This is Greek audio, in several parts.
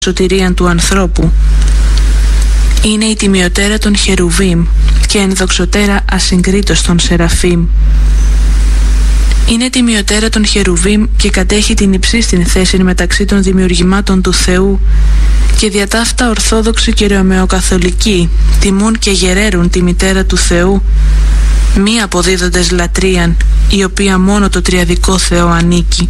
σωτηρίαν του ανθρώπου. Είναι η τιμιωτέρα των Χερουβίμ και ενδοξωτέρα ασυγκρίτως των Σεραφείμ. Είναι τιμιωτέρα των Χερουβίμ και κατέχει την υψίστην θέση μεταξύ των δημιουργημάτων του Θεού και διατάφτα ορθόδοξοι και ρωμαιοκαθολικοί τιμούν και γεραίρουν τη μητέρα του Θεού, μη αποδίδοντες λατρείαν, η οποία μόνο το τριαδικό Θεό ανήκει.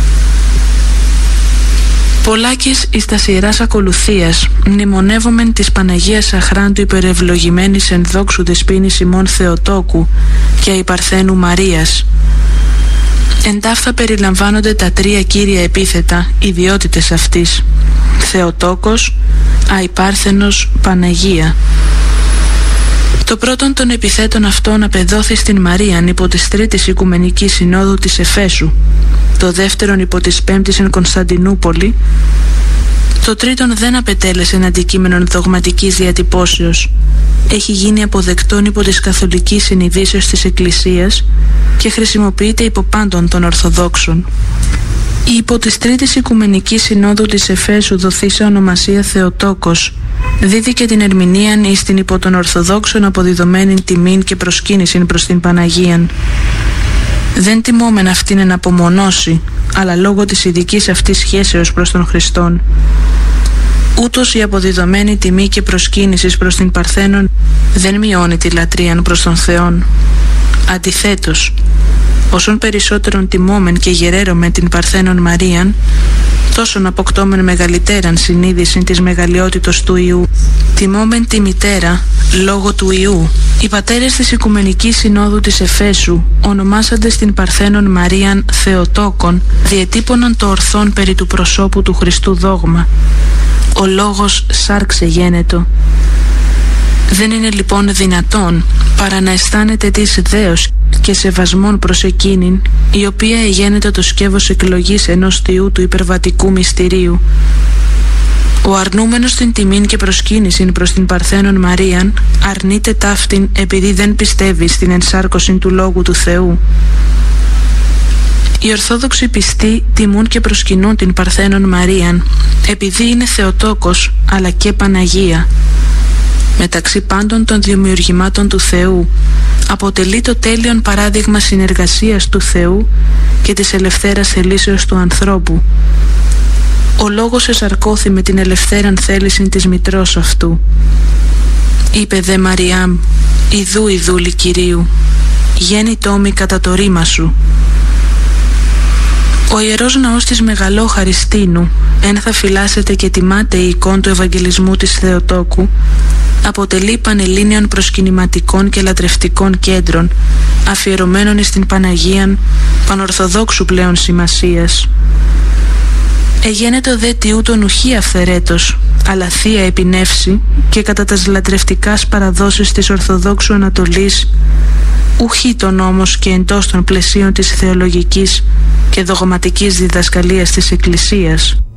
Πολλάκις εις τας ιεράς ακολουθίας μνημονεύομεν της Παναγίας Αχράντου υπερευλογημένης ενδόξου δεσποίνης ημών Θεοτόκου και αϊπαρθένου Μαρίας. Εν ταύτα περιλαμβάνονται τα τρία κύρια επίθετα, ιδιότητες αυτής: Θεοτόκος, αϊπάρθενος, Παναγία. Το πρώτον των επιθέτων αυτών απεδόθη στην Μαρίαν υπό της Τρίτης Οικουμενικής Συνόδου της Εφέσου, το δεύτερον υπό της Πέμπτης εν Κωνσταντινούπολη, το τρίτον δεν απετέλεσε ένα αντικείμενο δογματικής διατυπώσεως, έχει γίνει αποδεκτόν υπό της καθολικής συνειδήσεως της Εκκλησίας και χρησιμοποιείται υπό πάντων των Ορθοδόξων. Η υπό της Τρίτης Οικουμενικής Συνόδου της Εφέσου δοθήσα ονομασία Θεοτόκος δίδηκε την ερμηνείαν εις την υπό των Ορθοδόξων αποδιδομένην τιμήν και προσκύνησιν προς την Παναγίαν. Δεν τιμώμεν αυτήν εν απομονώσει, αλλά λόγω της ειδικής αυτής σχέσεως προς τον Χριστόν. Ούτως η αποδιδομένη τιμή και προσκύνησης προς την Παρθένον δεν μειώνει τη λατρείαν προς τον Θεόν. Αντιθέτως, όσον περισσότερον τιμώμεν και γεραίρομεν την Παρθένον Μαρίαν, τόσον αποκτώμεν μεγαλύτεραν συνείδηση της μεγαλειότητος του Υιού. Τιμώμεν τη μητέρα λόγω του Υιού. Οι πατέρες της Οικουμενικής Συνόδου της Εφέσου, ονομάσαντες την Παρθένον Μαρίαν Θεοτόκον, διετύπωναν το ορθόν περί του προσώπου του Χριστού δόγμα. Ο λόγος σάρξε γένετο. Δεν είναι λοιπόν δυνατόν παρά να αισθάνεται της δέος και σεβασμόν προς εκείνην, η οποία εγένεται το σκεύος εκλογής ενός Θεού του υπερβατικού μυστηρίου. Ο αρνούμενος την τιμήν και προσκύνησιν προς την Παρθένον Μαρίαν αρνείται ταύτην επειδή δεν πιστεύει στην ενσάρκωση του Λόγου του Θεού. Οι Ορθόδοξοι πιστοί τιμούν και προσκυνούν την Παρθένον Μαρίαν επειδή είναι Θεοτόκος αλλά και Παναγία. Μεταξύ πάντων των δημιουργημάτων του Θεού αποτελεί το τέλειον παράδειγμα συνεργασίας του Θεού και της ελευθέρας θελήσεως του ανθρώπου. Ο Λόγος εσαρκώθη με την ελευθέραν θέληση της μητρός αυτού. Είπε δε Μαριάμ, ιδού η δούλη Κυρίου, γέννη τόμη κατά το ρήμα σου. Ο Ιερός Ναός της Μεγαλόχαριστίνου, εν θα φυλάσσεται και τιμάται η εικόν του Ευαγγελισμού της Θεοτόκου, αποτελεί πανελλήνιων προσκυνηματικών και λατρευτικών κέντρων, αφιερωμένων στην Παναγίαν πανορθοδόξου πλέον σημασίας. Εγένετο δε τιούτον ουχή αυθερέτος, αλλά θεία επινεύση και κατά τας λατρευτικάς παραδόσεις της Ορθοδόξου Ανατολής, ουχήτων όμως και εντός των πλαισίων της θεολογικής και δογματικής διδασκαλίας της Εκκλησίας.